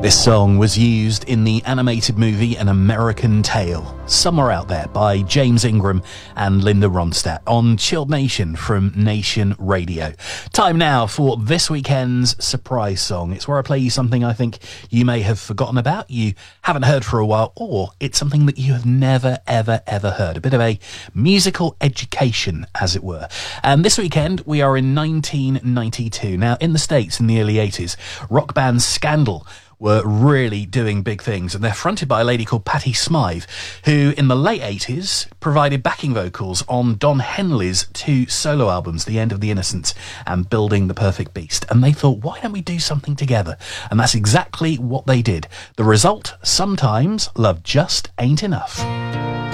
This song was used in the animated movie An American Tail, Somewhere Out There by James Ingram and Linda Ronstadt on Chilled Nation from Nation Radio. Time now for this weekend's surprise song. It's where I play you something I think you may have forgotten about, you haven't heard for a while, or it's something that you have never, ever, ever heard. A bit of a musical education, as it were. And this weekend, we are in 1992. Now, in the States, in the early 80s, rock band Scandal were really doing big things, and they're fronted by a lady called Patti Smythe, who in the late 80s provided backing vocals on Don Henley's two solo albums, The End of the Innocents and Building the Perfect Beast. And they thought, why don't we do something together? And that's exactly what they did. The result, Sometimes Love Just Ain't Enough.